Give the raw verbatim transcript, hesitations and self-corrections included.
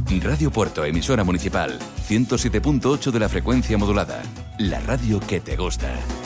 Radio Puerto, emisora municipal, ciento siete punto ocho de la frecuencia modulada. La radio que te gusta.